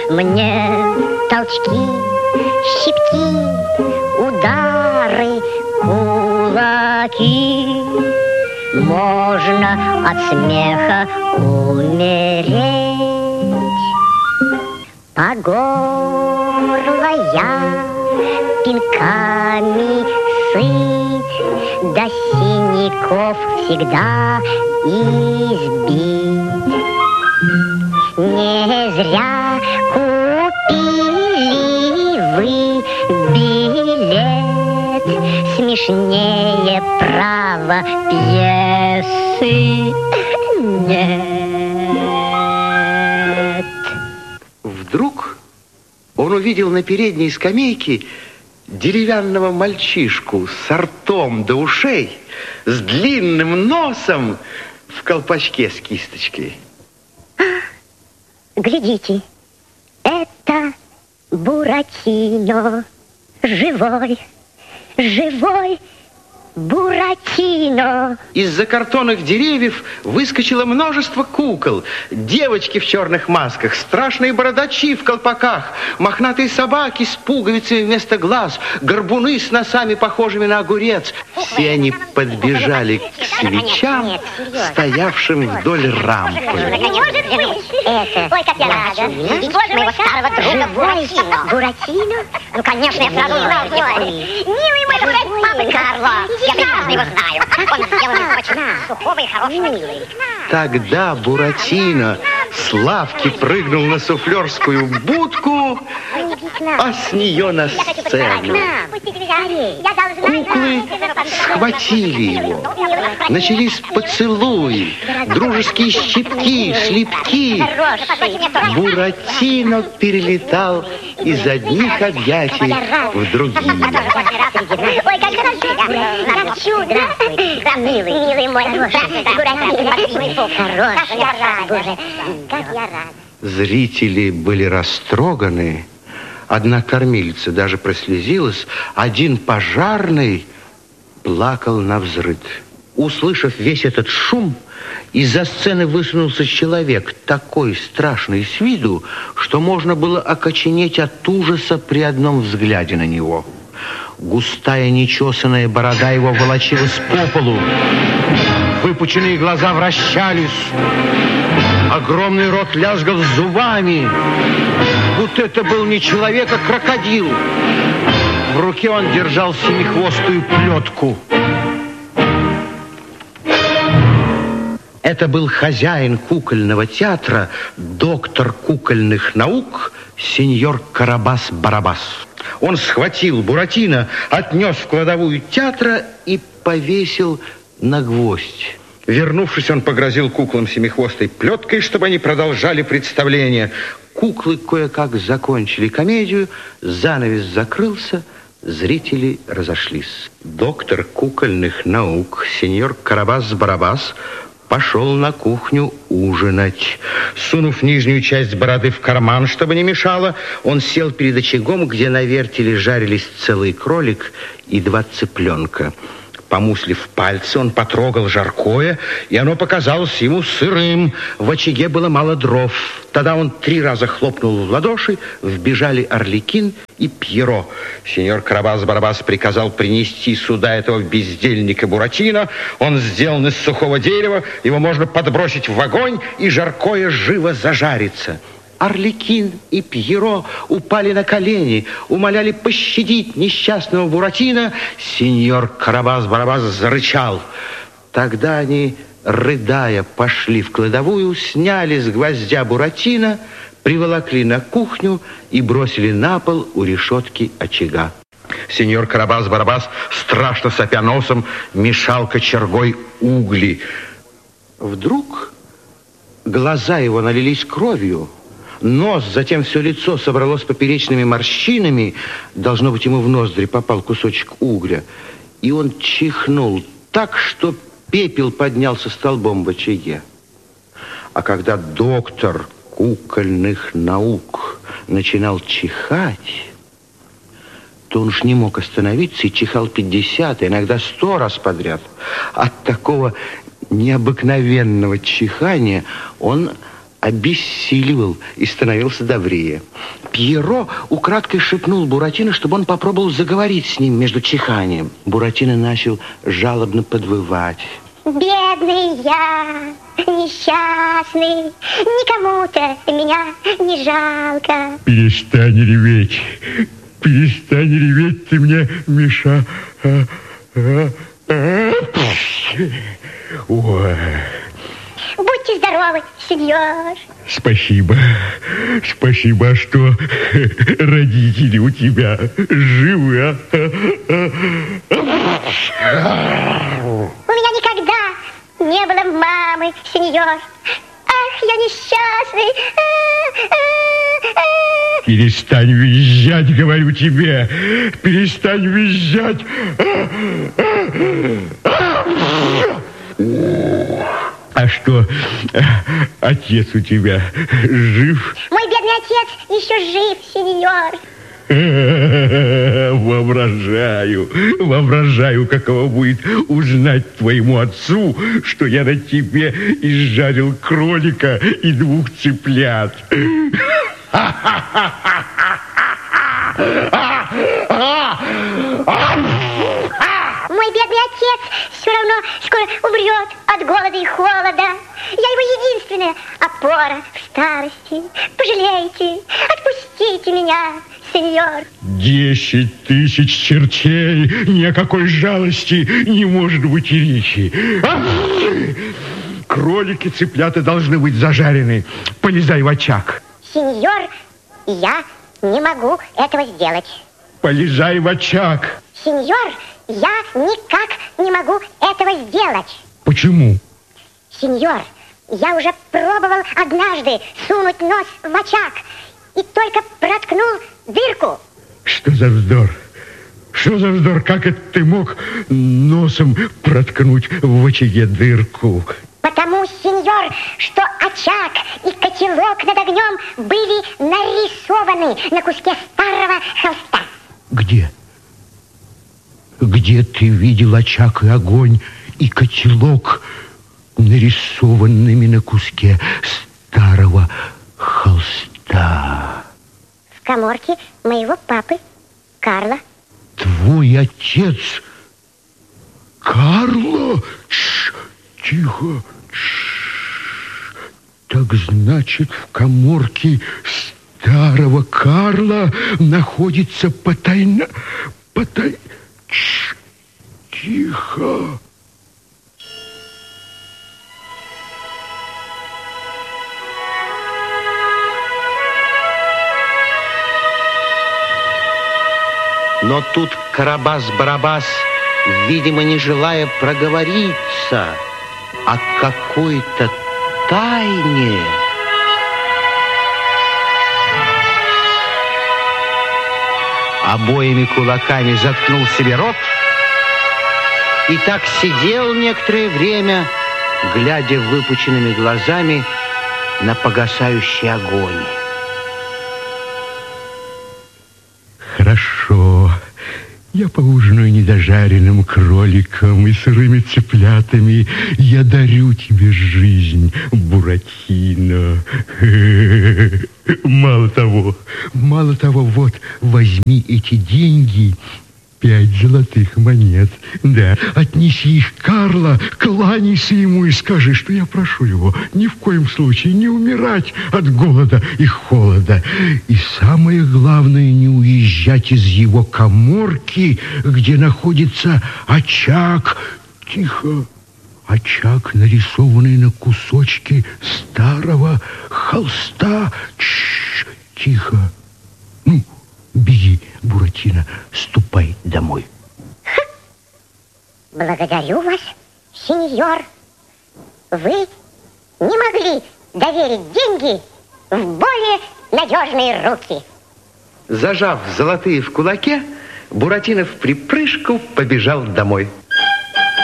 мне толчки, щипки, удары, кулаки. Можно от смеха умереть. По горло я пинками сыт, до синяков всегда избит. Не зря купили вы билет, смешнее право пьесы нет. Вдруг он увидел на передней скамейке деревянного мальчишку с ртом до ушей, с длинным носом, в колпачке с кисточкой. Глядите, это Буратино, живой, живой Буратино. Из-за картонных деревьев выскочило множество кукол. Девочки в черных масках, страшные бородачи в колпаках, мохнатые собаки с пуговицами вместо глаз, горбуны с носами, похожими на огурец. Все они подбежали к свечам, стоявшим вдоль рампы. Не может быть! Ой, как я рада видеть моего старого друга Буратино. Буратино? Ну, конечно, я сразу узнал его. Милый мой, это папы Карло. Я прекрасно его знаю. Он сделан из очень сухого и хорошего тела. Тогда Буратино с лавки прыгнул на суфлерскую будку, а с нее на сцену. Куклы схватили его. Начались поцелуи, дружеские щипки, шлепки. Буратино перелетал из одних объятий в другие. Ой, как хорошо, как чудо. Милый мой, Буратино, хороший, как я рад. Зрители были растроганы. Одна кормилица даже прослезилась. Один пожарный плакал навзрыд. Услышав весь этот шум, из-за сцены высунулся человек, такой страшный с виду, что можно было окоченеть от ужаса при одном взгляде на него. Густая нечесанная борода его волочилась по полу. Выпученные глаза вращались. Огромный рот лязгал зубами. Будто это был не человек, а крокодил. В руке он держал семихвостую плетку. Это был хозяин кукольного театра, доктор кукольных наук, сеньор Карабас-Барабас. Он схватил Буратино, отнес в кладовую театра и повесил на гвоздь. Вернувшись, он погрозил куклам семихвостой плеткой, чтобы они продолжали представление. Куклы кое-как закончили комедию, занавес закрылся, зрители разошлись. Доктор кукольных наук, сеньор Карабас-Барабас, пошел на кухню ужинать. Сунув нижнюю часть бороды в карман, чтобы не мешало, он сел перед очагом, где на вертеле жарились целый кролик и 2 цыпленка. Помуслив пальцы, он потрогал жаркое, и оно показалось ему сырым. В очаге было мало дров. Тогда он 3 раза хлопнул в ладоши, вбежали Арлекин и Пьеро. Сеньор Карабас-Барабас приказал принести сюда этого бездельника Буратино. Он сделан из сухого дерева, его можно подбросить в огонь, и жаркое живо зажарится. Арлекин и Пьеро упали на колени, умоляли пощадить несчастного Буратино. Сеньор Карабас-Барабас зарычал. Тогда они, рыдая, пошли в кладовую, сняли с гвоздя Буратино, приволокли на кухню и бросили на пол у решетки очага. Сеньор Карабас-Барабас, страшно сопя носом, мешал кочергой угли. Вдруг глаза его налились кровью, нос, затем все лицо собралось поперечными морщинами. Должно быть, ему в ноздри попал кусочек угля. И он чихнул так, что пепел поднялся столбом в очаге. А когда доктор кукольных наук начинал чихать, то он уж не мог остановиться и чихал 50, иногда 100 раз подряд. От такого необыкновенного чихания он обессиливал и становился добрее. Пьеро украдкой шепнул Буратино, чтобы он попробовал заговорить с ним между чиханием. Буратино начал жалобно подвывать. Бедный я, несчастный, никому-то меня не жалко. Перестань реветь, ты мне мешаешь. Ой. Будьте здоровы, сеньор. Спасибо, что родители у тебя живы, У меня никогда не было мамы, сеньор. Ах, я несчастный. Перестань визжать, говорю тебе. Перестань визжать. А что, отец у тебя жив? Мой бедный отец еще жив, сеньор. Воображаю, каково будет узнать твоему отцу, что я на тебе изжарил кролика и 2 цыплят. Мой бедный отец все равно скоро умрет от голода и холода. Я его единственная опора в старости. Пожалейте, отпустите меня, сеньор. 10 тысяч чертей, ни о какой жалости не может быть и речи. Кролики, цыплята должны быть зажарены. Полезай в очаг. Сеньор, я не могу этого сделать. Полезай в очаг. Сеньор, я никак не могу этого сделать. Почему? Сеньор, я уже пробовал однажды сунуть нос в очаг и только проткнул дырку. Что за вздор? Что за вздор? Как это ты мог носом проткнуть в очаге дырку? Потому, сеньор, что очаг и котелок над огнем были нарисованы на куске старого холста. Где? Где ты видел очаг и огонь и котелок, нарисованными на куске старого холста? В каморке моего папы, Карла. Твой отец Карло? Тихо. Так значит, в каморке старого Карла находится потайна... Тихо. Но тут Карабас-Барабас, видимо, не желая проговориться о какой-то тайне, обоими кулаками заткнул себе рот и так сидел некоторое время, глядя выпученными глазами на погасающий огонь. Хорошо. Я поужинаю недожаренным кроликом и сырыми цыплятами. Я дарю тебе жизнь, Буратино. Мало того, вот, возьми эти деньги, 5 золотых монет. Да, отнеси их Карло, кланяйся ему и скажи, что я прошу его ни в коем случае не умирать от голода и холода. И самое главное, не уезжать из его каморки, где находится очаг. Тихо. Очаг, нарисованный на кусочке старого холста. Тихо. Ну, беги, Буратино, ступай домой. Благодарю вас, сеньор. Вы не могли доверить деньги в более надежные руки. Зажав золотые в кулаке, Буратино в припрыжку побежал домой.